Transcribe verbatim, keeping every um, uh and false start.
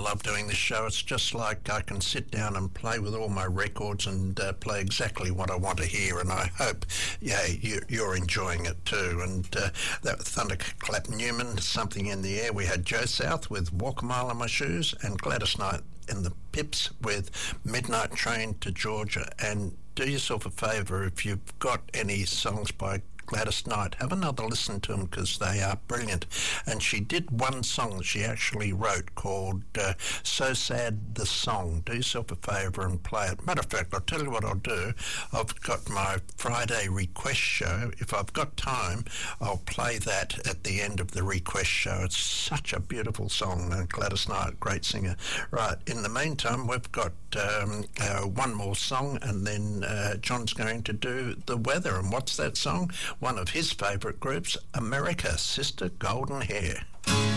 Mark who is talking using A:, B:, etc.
A: love doing this show. It's just like I can sit down and play with all my records and uh, play exactly what I want to hear, and I hope, yeah, you, you're enjoying it too. And uh, that Thunderclap Newman, Something in the Air. We had Joe South with Walk a Mile in My Shoes, and Gladys Knight in the Pips with Midnight Train to Georgia. And do yourself a favour, if you've got any songs by Gladys Knight, have another listen to them, because they are brilliant. And she did one song that she actually wrote called uh, So Sad the Song. Do yourself a favour and play it. Matter of fact, I'll tell you what I'll do. I've got my Friday request show. If I've got time, I'll play that at the end of the request show. It's such a beautiful song, and Gladys Knight, great singer. Right, in the meantime, we've got um, uh, one more song, and then uh, John's going to do the weather. And what's that song? One of his favourite groups, America, Sister Golden Hair.